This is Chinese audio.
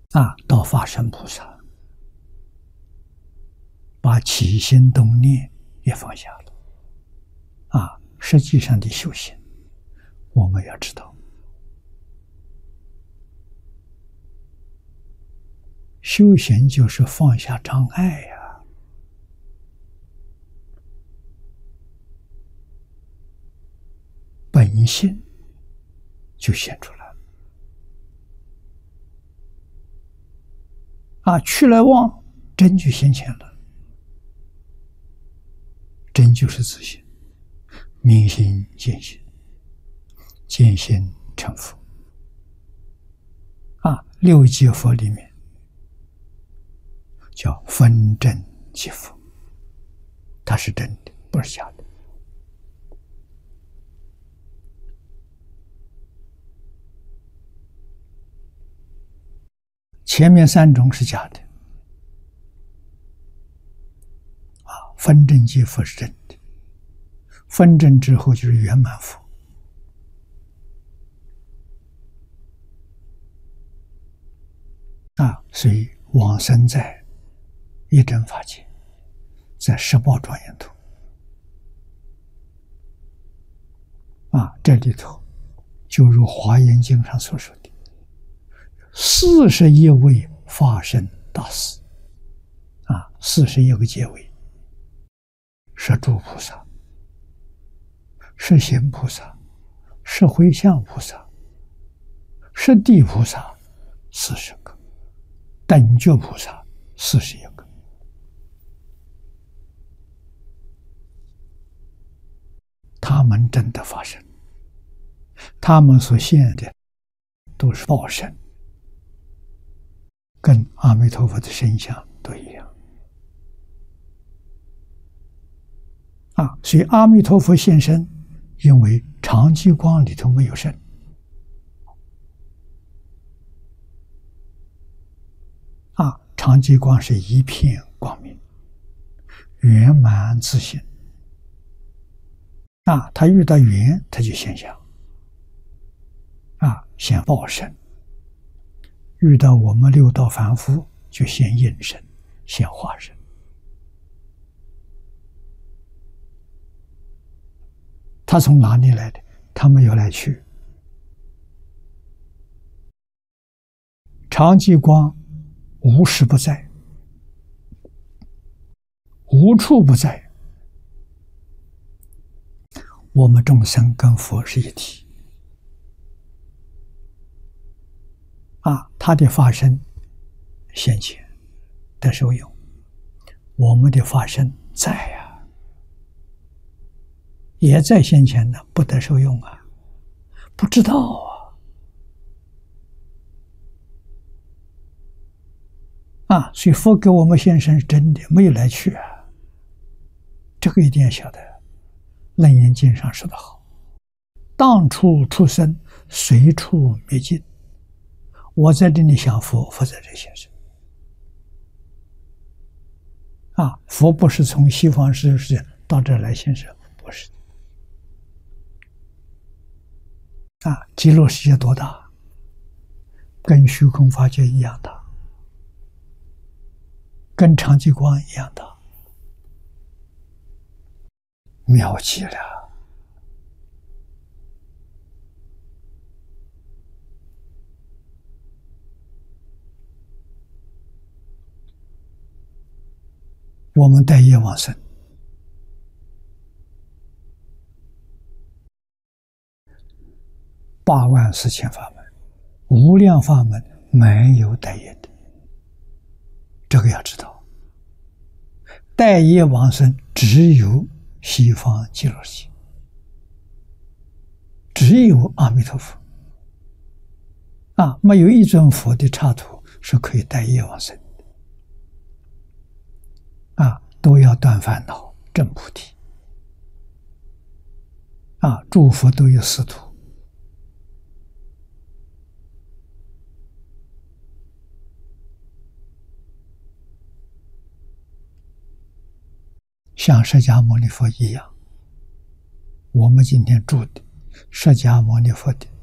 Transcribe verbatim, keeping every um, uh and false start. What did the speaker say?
啊，到法身菩萨，把起心动念也放下了。啊，实际上的修行，我们要知道，修行就是放下障碍呀、本性就显出来了。啊，去来妄真就现前了，真就是自性，明心见性，见性成佛。啊，六界佛里面叫分真即佛，它是真的，不是假的。前面三种是假的，啊，分真即佛是真的。分真之后就是圆满佛。啊，所以往生在一真法界，在十报庄严土。啊，这里头就如华严经上所说的，四十一位法身大士，啊，四十一个阶位，是诸菩萨，是行菩萨，是回向菩萨，是地菩萨，四十个，等觉菩萨四十一个。他们真的发生，他们所现的都是报身，跟阿弥陀佛的身相都一样。啊，所以阿弥陀佛现身，因为常寂光里头没有身。啊，常寂光是一片光明，圆满自性。啊，他遇到缘，他就现象。啊，现报身；遇到我们六道凡夫，就现应身，现化身。他从哪里来的？他没有来去。常寂光无时不在，无处不在。我们众生跟佛是一体。啊，他的法身现前得受用，我们的法身在啊，也在现前呢，不得受用啊，不知道啊。啊，所以佛给我们现身是真的，没有来去啊，这个一定要晓得。楞严经上说得好，当处出生，随处灭尽。我在这里想佛，佛在这现身。啊，佛不是从西方世界到这来现身，不是的。啊，极乐世界多大？跟虚空法界一样大，跟常寂光一样大。妙极了！我们带业往生，八万四千法门，无量法门没有带业的，这个要知道。带业往生只有西方极乐世界，只有阿弥陀佛啊，没有一尊佛的刹土是可以带业往生的啊，都要断烦恼证菩提啊，诸佛都有四土。像释迦牟尼佛一样，我们今天住的释迦牟尼佛的